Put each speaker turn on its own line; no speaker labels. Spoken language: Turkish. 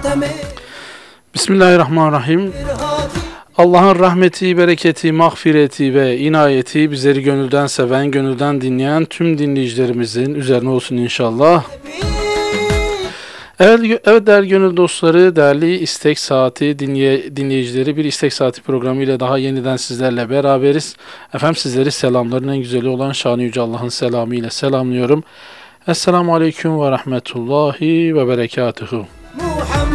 Bismillahirrahmanirrahim. Allah'ın rahmeti, bereketi, mağfireti ve inayeti bizleri gönülden seven, gönülden dinleyen tüm dinleyicilerimizin üzerine olsun inşallah. Evet değerli gönül dostları, değerli İstek Saati dinleyicileri, bir İstek Saati programı ile daha yeniden sizlerle beraberiz. Efendim sizleri selamların en güzeli olan Şan-ı Yüce Allah'ın selamı ile selamlıyorum. Esselamu Aleyküm ve Rahmetullahi ve Berekatuhu.